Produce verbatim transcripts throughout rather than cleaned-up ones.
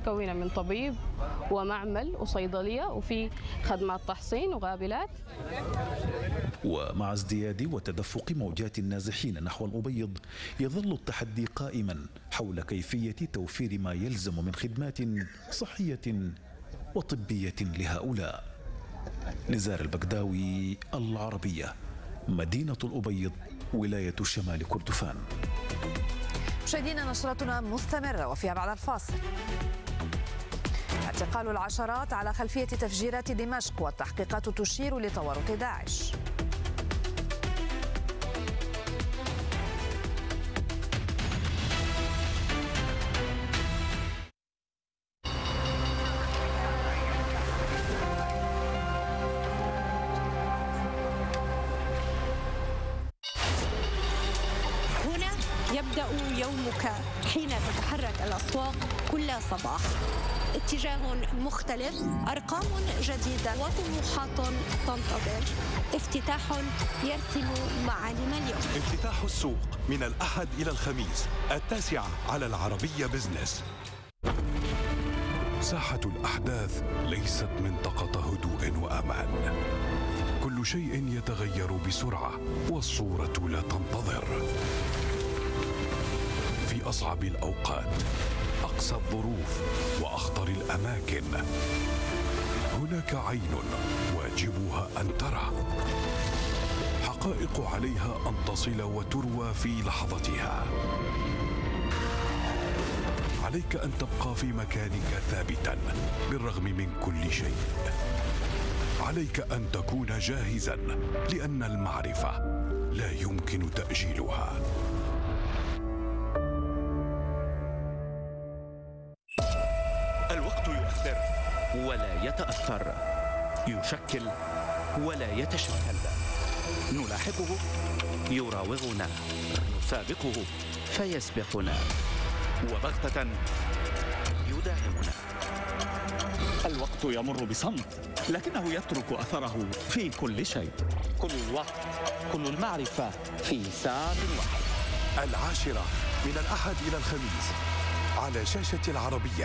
متكونة من طبيب ومعمل وصيدلية وفي خدمات تحصين وغابلات. ومع ازدياد وتدفق موجات النازحين نحو الأبيض يظل التحدي قائما حول كيفية توفير ما يلزم من خدمات صحية وطبية لهؤلاء. نزار البكداوي، العربية، مدينة الأبيض، ولاية شمال كردفان. مشاهدينا، نشرتنا مستمرة وفيها بعد الفاصل اعتقال العشرات على خلفية تفجيرات دمشق والتحقيقات تشير لتورط داعش. يبدأ يومك حين تتحرك الأسواق كل صباح. اتجاه مختلف، أرقام جديدة وطموحات تنتظر. افتتاح يرسم معالم اليوم. افتتاح السوق من الأحد إلى الخميس التاسعة على العربية بزنس. ساحة الأحداث ليست منطقة هدوء وأمان. كل شيء يتغير بسرعة والصورة لا تنتظر. في أصعب الأوقات، أقسى الظروف وأخطر الأماكن، هناك عين واجبها أن ترى. حقائق عليها أن تصل وتروى في لحظتها. عليك أن تبقى في مكانك ثابتا بالرغم من كل شيء. عليك أن تكون جاهزا لأن المعرفة لا يمكن تأجيلها. الوقت يؤثر ولا يتأثر، يشكل ولا يتشكل. نلاحقه يراوغنا، نسابقه فيسبقنا، وبغتة يداهمنا. الوقت يمر بصمت، لكنه يترك أثره في كل شيء. كل الوقت، كل المعرفة في ساعة واحدة. العاشرة من الأحد إلى الخميس على شاشة العربية.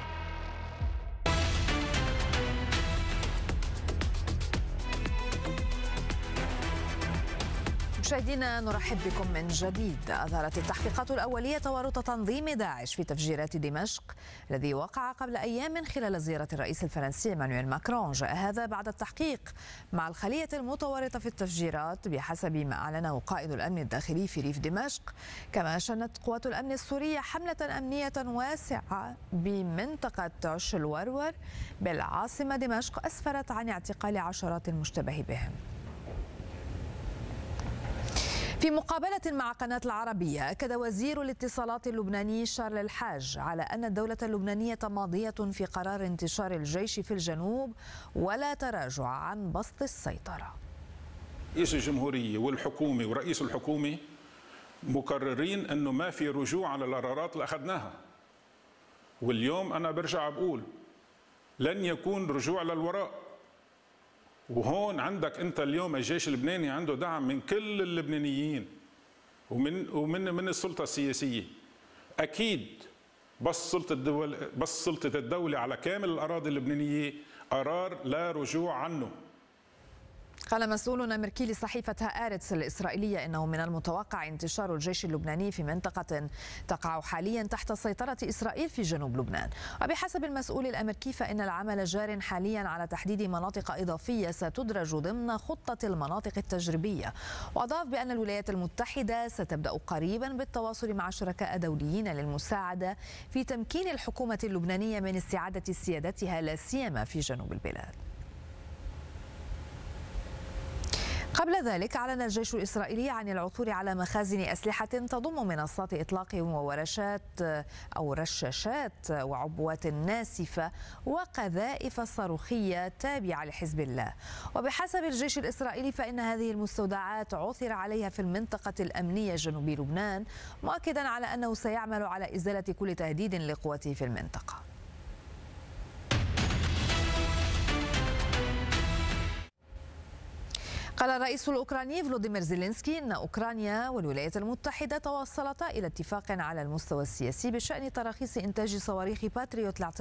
مشاهدينا، نرحب بكم من جديد. أظهرت التحقيقات الأولية تورط تنظيم داعش في تفجيرات دمشق الذي وقع قبل أيام خلال زيارة الرئيس الفرنسي إيمانويل ماكرون. جاء هذا بعد التحقيق مع الخلية المتورطة في التفجيرات بحسب ما أعلنه قائد الأمن الداخلي في ريف دمشق. كما شنت قوات الأمن السورية حملة أمنية واسعة بمنطقة عش الورور بالعاصمة دمشق أسفرت عن اعتقال عشرات المشتبه بهم. في مقابلة مع قناة العربية، أكد وزير الاتصالات اللبناني شارل الحاج على أن الدولة اللبنانية ماضية في قرار انتشار الجيش في الجنوب ولا تراجع عن بسط السيطرة. رئيس الجمهورية والحكومة ورئيس الحكومة مكررين أنه ما في رجوع على القرارات اللي أخذناها، واليوم أنا برجع بقول لن يكون رجوع للوراء. وهون عندك انت اليوم الجيش اللبناني عنده دعم من كل اللبنانيين ومن ومن من السلطه السياسيه. اكيد بس سلطه الدول بس سلطه الدوله على كامل الاراضي اللبنانيه قرار لا رجوع عنه. قال مسؤول أمريكي لصحيفة هآرتس الإسرائيلية إنه من المتوقع انتشار الجيش اللبناني في منطقة تقع حاليا تحت سيطرة إسرائيل في جنوب لبنان. وبحسب المسؤول الأمريكي فإن العمل جار حاليا على تحديد مناطق إضافية ستدرج ضمن خطة المناطق التجريبية. وأضاف بأن الولايات المتحدة ستبدأ قريبا بالتواصل مع شركاء دوليين للمساعدة في تمكين الحكومة اللبنانية من استعادة سيادتها لا سيما في جنوب البلاد. قبل ذلك أعلن الجيش الإسرائيلي عن العثور على مخازن أسلحة تضم منصات إطلاق وورشات أو رشاشات وعبوات ناسفة وقذائف صاروخية تابعة لحزب الله. وبحسب الجيش الإسرائيلي فإن هذه المستودعات عثر عليها في المنطقة الأمنية جنوب لبنان، مؤكدا على أنه سيعمل على إزالة كل تهديد لقوته في المنطقة. قال الرئيس الأوكراني فلوديمير زيلينسكي أن أوكرانيا والولايات المتحدة توصلتا إلى اتفاق على المستوى السياسي بشأن تراخيص إنتاج صواريخ باتريوت